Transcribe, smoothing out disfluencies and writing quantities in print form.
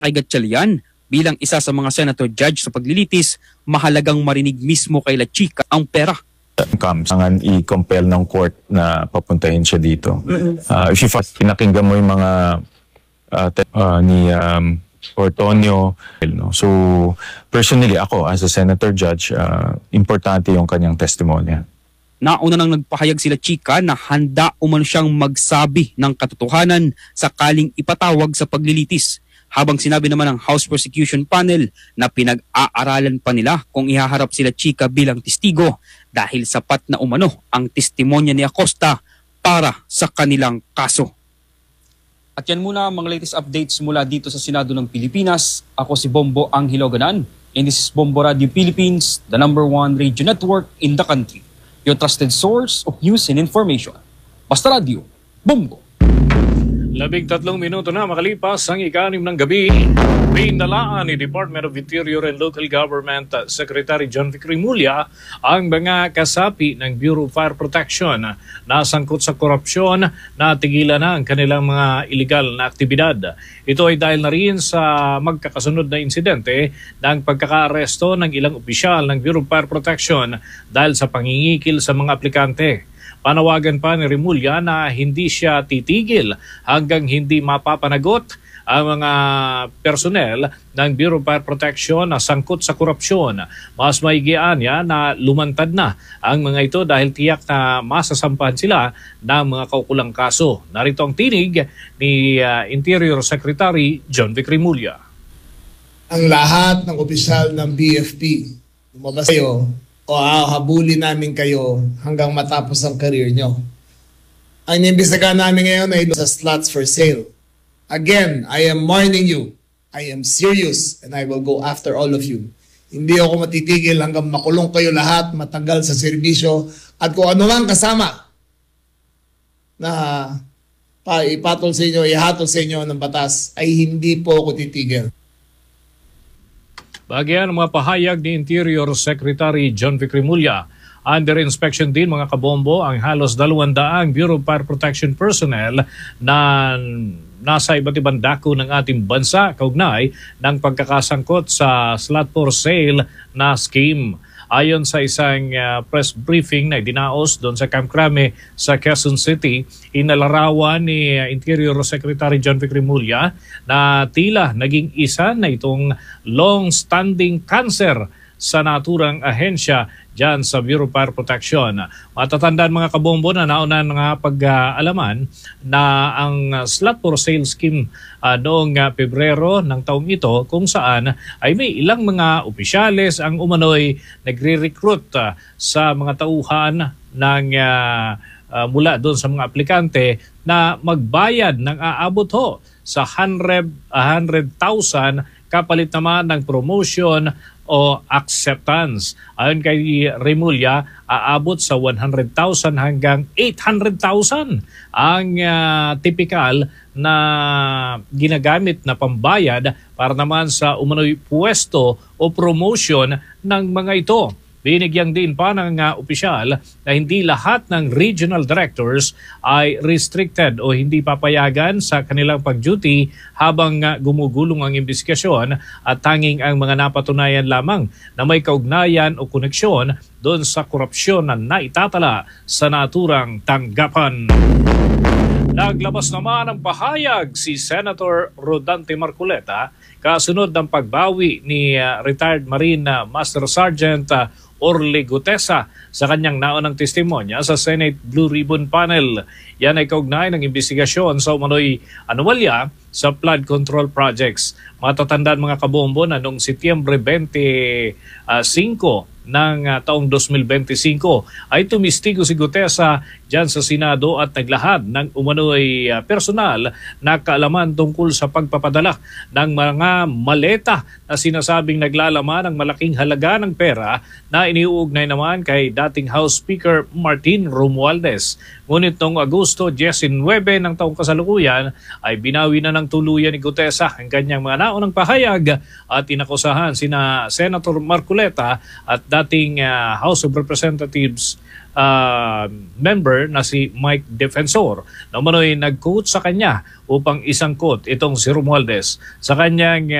Kay Gatchalian, bilang isa sa mga senator judge sa paglilitis, mahalagang marinig mismo kay La Chica ang pera. Kailangan i-compel ng court na papuntahin siya dito. If you pinakinggan mo yung mga ni Ortonio. So, personally ako as a senator judge, importante yung kanyang testimonya. Nauna nang nagpahayag sila Chica na handa umano siyang magsabi ng katotohanan sakaling ipatawag sa paglilitis. Habang sinabi naman ng House Prosecution Panel na pinag-aaralan pa nila kung ihaharap sila Chica bilang testigo dahil sapat na umano ang testimonya ni Acosta para sa kanilang kaso. At yan muna ang mga latest updates mula dito sa Senado ng Pilipinas. Ako si Bombo Anghiloganan and this is Bombo Radio Philippines, the #1 radio network in the country. Your trusted source of news and information. Basta Radio, Bombo. 13 minuto na makalipas ang ika-6 ng gabi. Pinalaan ni Department of Interior and Local Government Secretary John Vic Remulla ang mga kasapi ng Bureau of Fire Protection na sangkot sa korupsyon na tigilan na ang kanilang mga illegal na aktibidad. Ito ay dahil na rin sa magkakasunod na insidente ng pagkakaaresto ng ilang opisyal ng Bureau of Fire Protection dahil sa pangingikil sa mga aplikante. Panawagan pa ni Remulla na hindi siya titigil hanggang hindi mapapanagot ang mga personnel ng Bureau of Fire Protection na sangkot sa korupsyon. Mas maigian niya na lumantad na ang mga ito dahil tiyak na masasampahan sila ng mga kaukulang kaso. Narito ang tinig ni Interior Secretary John Vic Remulla. Ang lahat ng opisyal ng BFP, lumabas kayo, o habulin namin kayo hanggang matapos ang career nyo. Ang inimbestigahan namin ngayon ay sa slots for sale. Again, I am warning you. I am serious and I will go after all of you. Hindi ako matitigil hanggang makulong kayo lahat, matagal sa serbisyo, at kung ano man kasama na ipatol sa inyo, ihatol sa inyo ng batas, ay hindi po ako titigil. Bagyan ang mga pahayag ni Interior Secretary John Vic Remulla. Under inspection din mga kabombo ang halos 200 Bureau of Fire Protection personnel na nasa iba't ibang dako ng ating bansa kaugnay ng pagkakasangkot sa slot for sale na scheme. Ayon sa isang press briefing na idinaos doon sa Camp Crame sa Quezon City, inalarawan ni Interior Secretary John Vic Remulla na tila naging isa na itong long-standing cancer sa naturang ahensya dyan sa Bureau of Fire Protection. Matatandaan mga kabombo na nauna nga pag-alaman na ang slot for sale scheme noong Pebrero ng taong ito kung saan ay may ilang mga opisyales ang umano'y nagre-recruit sa mga tauhan ng mula doon sa mga aplikante na magbayad ng aabot ho sa 100,000 kapalit naman ng promotion o acceptance. Ayon kay Remulla, aabot sa 100,000 hanggang 800,000 ang typical na ginagamit na pambayad para naman sa umano'y pwesto o promotion ng mga ito. Binigyang din pa ng opisyal na hindi lahat ng regional directors ay restricted o hindi papayagan sa kanilang pag-duty habang gumugulong ang investigasyon at tanging ang mga napatunayan lamang na may kaugnayan o koneksyon doon sa korupsyon na naitatala sa naturang tanggapan. Naglabas naman ang pahayag si Senator Rodante Marcoleta kasunod ng pagbawi ni retired Marine Master Sergeant Orly Gutesa sa kanyang naunang testimonya sa Senate Blue Ribbon Panel. Yan ay kaugnay ng investigasyon sa umano'y anomalya sa flood control projects. Matatandaan mga kabombo na noong Setyembre 25 ng taong 2025 ay tumistigo si Gutesa dyan sa Senado at naglahad ng umano'y personal na kaalaman tungkol sa pagpapadala ng mga maleta na sinasabing naglalaman ng malaking halaga ng pera na iniuugnay naman kay dating House Speaker Martin Romualdez. Ngunit noong Agosto 19 ng taong kasalukuyan ay binawi na ng tuluyan ni Gutesa ang kanyang mga naunang pahayag at inakusahan sina Senator Marcoleta at dating House of Representatives member na si Mike Defensor na umano'y nag-quote sa kanya upang isangkot itong si Romualdez sa kanyang